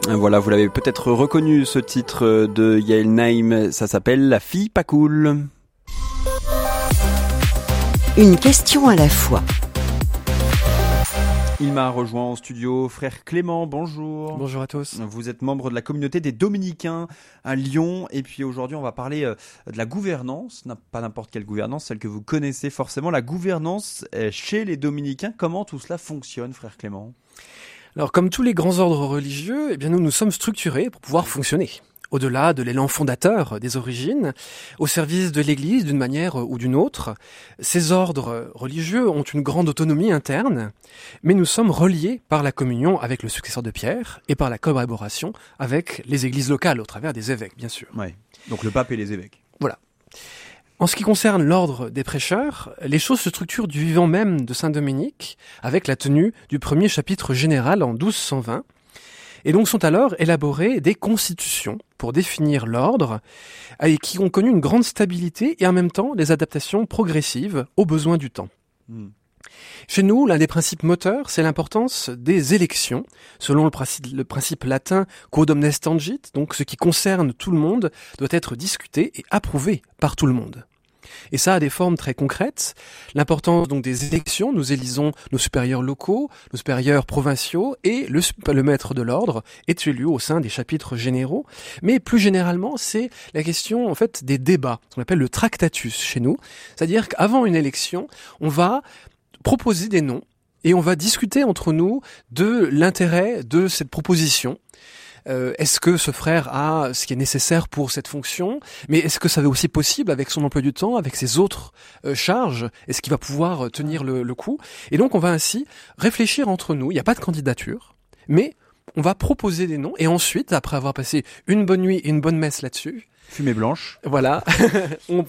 Voilà, vous l'avez peut-être reconnu, ce titre de Yael Naïm, ça s'appelle La fille pas cool. Une question à la fois. Il m'a rejoint en studio, frère Clément, bonjour. Bonjour à tous. Vous êtes membre de la communauté des Dominicains à Lyon, et puis aujourd'hui on va parler de la gouvernance, pas n'importe quelle gouvernance, celle que vous connaissez forcément, la gouvernance chez les Dominicains. Comment tout cela fonctionne, frère Clément ? Alors, comme tous les grands ordres religieux, eh bien, nous sommes structurés pour pouvoir fonctionner. Au-delà de l'élan fondateur des origines, au service de l'Église d'une manière ou d'une autre. Ces ordres religieux ont une grande autonomie interne, mais nous sommes reliés par la communion avec le successeur de Pierre et par la collaboration avec les églises locales, au travers des évêques, bien sûr. Ouais. Donc le pape et les évêques. Voilà. En ce qui concerne l'ordre des prêcheurs, les choses se structurent du vivant même de Saint Dominique, avec la tenue du premier chapitre général en 1220, et donc sont alors élaborées des constitutions pour définir l'ordre, et qui ont connu une grande stabilité et en même temps des adaptations progressives aux besoins du temps. Chez nous, l'un des principes moteurs, c'est l'importance des élections, selon le principe latin quod omnes tangit, donc ce qui concerne tout le monde doit être discuté et approuvé par tout le monde. Et ça a des formes très concrètes. L'importance donc des élections, nous élisons nos supérieurs locaux, nos supérieurs provinciaux, et le maître de l'ordre est élu au sein des chapitres généraux. Mais plus généralement, c'est la question en fait des débats, ce qu'on appelle le tractatus chez nous. C'est-à-dire qu'avant une élection, on va proposer des noms et on va discuter entre nous de l'intérêt de cette proposition. Est-ce que ce frère a ce qui est nécessaire pour cette fonction? Mais est-ce que ça est aussi possible avec son emploi du temps, avec ses autres charges? Est-ce qu'il va pouvoir tenir le coup? Et donc on va ainsi réfléchir entre nous. Il n'y a pas de candidature, mais on va proposer des noms. Et ensuite, après avoir passé une bonne nuit et une bonne messe là-dessus, fumée blanche. Voilà, on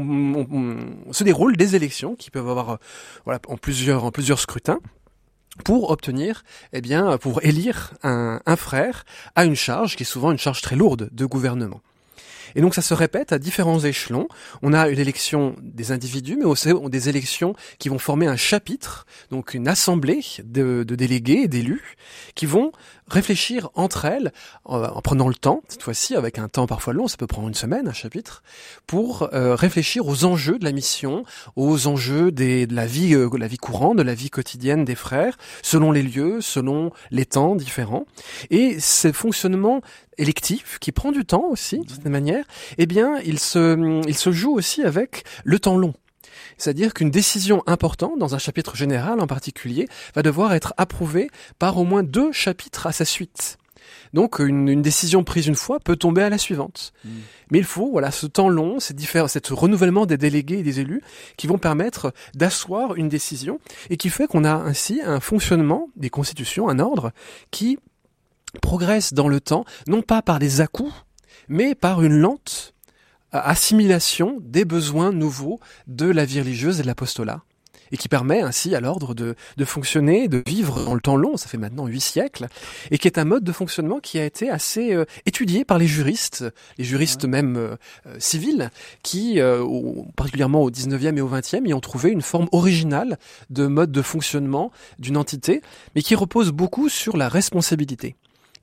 se déroule des élections qui peuvent avoir en plusieurs scrutins, pour obtenir, pour élire un frère à une charge qui est souvent une charge très lourde de gouvernement. Et donc ça se répète à différents échelons. On a une élection des individus, mais aussi des élections qui vont former un chapitre, donc une assemblée de délégués et d'élus, qui vont réfléchir entre elles, en prenant le temps, cette fois-ci avec un temps parfois long, ça peut prendre une semaine, un chapitre, pour réfléchir aux enjeux de la mission, aux enjeux de la vie courante, de la vie quotidienne des frères, selon les lieux, selon les temps différents. Et ce fonctionnement électif, qui prend du temps aussi, de cette manière, eh bien, il se joue aussi avec le temps long. C'est-à-dire qu'une décision importante, dans un chapitre général en particulier, va devoir être approuvée par au moins 2 chapitres à sa suite. Donc une décision prise une fois peut tomber à la suivante. Mais il faut ce temps long, ce renouvellement des délégués et des élus qui vont permettre d'asseoir une décision et qui fait qu'on a ainsi un fonctionnement des constitutions, un ordre qui progresse dans le temps, non pas par des à-coups, mais par une lente assimilation des besoins nouveaux de la vie religieuse et de l'apostolat, et qui permet ainsi à l'ordre de fonctionner, de vivre dans le temps long, ça fait maintenant 8 siècles, et qui est un mode de fonctionnement qui a été assez étudié par les juristes même civils, qui, particulièrement au 19e et au 20e, y ont trouvé une forme originale de mode de fonctionnement d'une entité, mais qui repose beaucoup sur la responsabilité.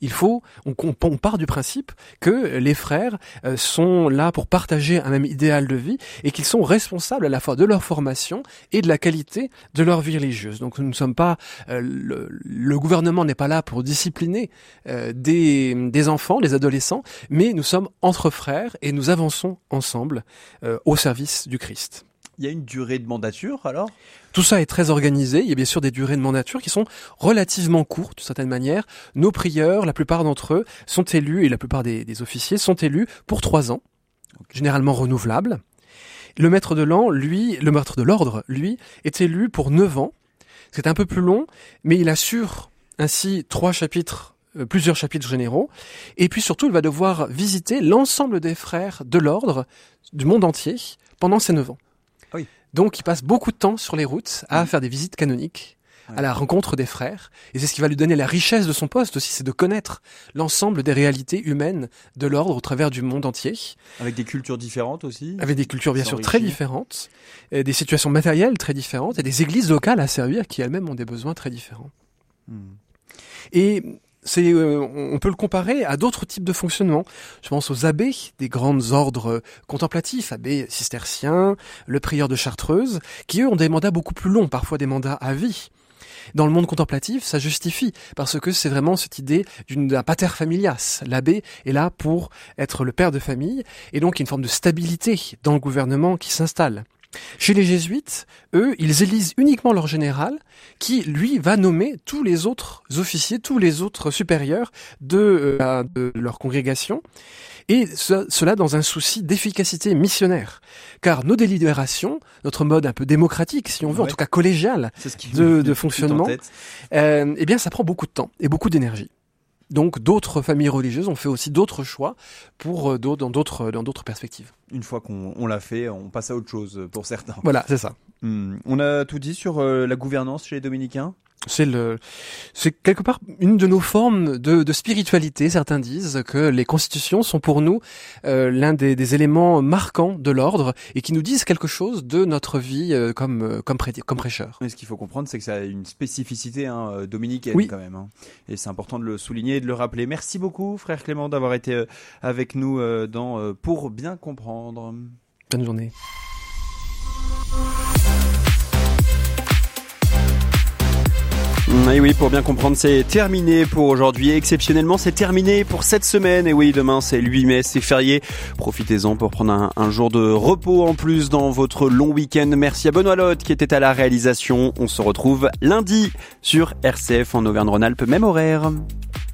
On part du principe que les frères sont là pour partager un même idéal de vie et qu'ils sont responsables à la fois de leur formation et de la qualité de leur vie religieuse. Donc nous ne sommes pas, le gouvernement n'est pas là pour discipliner des enfants, des adolescents, mais nous sommes entre frères et nous avançons ensemble au service du Christ. Il y a une durée de mandature alors ? Tout ça est très organisé. Il y a bien sûr des durées de mandature qui sont relativement courtes, d'une certaine manière. Nos prieurs, la plupart d'entre eux, sont élus, et la plupart des officiers sont élus pour 3 ans, généralement renouvelables. Le maître de l'ordre, lui, est élu pour 9 ans. C'est un peu plus long, mais il assure ainsi plusieurs chapitres généraux. Et puis surtout, il va devoir visiter l'ensemble des frères de l'ordre du monde entier pendant ces 9 ans. Oui. Donc il passe beaucoup de temps sur les routes à faire des visites canoniques, à la rencontre des frères, et c'est ce qui va lui donner la richesse de son poste aussi, c'est de connaître l'ensemble des réalités humaines de l'ordre au travers du monde entier. Avec des cultures différentes aussi ? Avec des cultures bien sûr très différentes, et des situations matérielles très différentes, et des églises locales à servir qui elles-mêmes ont des besoins très différents. Et on peut le comparer à d'autres types de fonctionnement. Je pense aux abbés des grands ordres contemplatifs, abbés cisterciens, le prieur de Chartreuse, qui eux ont des mandats beaucoup plus longs, parfois des mandats à vie. Dans le monde contemplatif, ça justifie, parce que c'est vraiment cette idée d'un pater familias. L'abbé est là pour être le père de famille, et donc il y a une forme de stabilité dans le gouvernement qui s'installe. Chez les jésuites, eux, ils élisent uniquement leur général, qui, lui, va nommer tous les autres officiers, tous les autres supérieurs de leur congrégation, et cela dans un souci d'efficacité missionnaire. Car nos délibérations, notre mode un peu démocratique, si on veut, en tout cas collégial, de fonctionnement, eh bien, ça prend beaucoup de temps et beaucoup d'énergie. Donc d'autres familles religieuses ont fait aussi d'autres choix dans d'autres perspectives. Une fois qu'on l'a fait, on passe à autre chose pour certains. Voilà, c'est ça. On a tout dit sur la gouvernance chez les dominicains ? C'est quelque part une de nos formes de spiritualité. Certains disent que les constitutions sont pour nous l'un des éléments marquants de l'ordre et qui nous disent quelque chose de notre vie comme prêcheur. Et ce qu'il faut comprendre, c'est que ça a une spécificité dominicaine quand même. Et c'est important de le souligner et de le rappeler. Merci beaucoup, frère Clément, d'avoir été avec nous dans Pour bien comprendre. Bonne journée. Et oui, pour bien comprendre, c'est terminé pour aujourd'hui. Exceptionnellement, c'est terminé pour cette semaine. Et oui, demain, c'est le 8 mai, c'est férié. Profitez-en pour prendre un jour de repos en plus dans votre long week-end. Merci à Benoît Lotte qui était à la réalisation. On se retrouve lundi sur RCF en Auvergne-Rhône-Alpes, même horaire.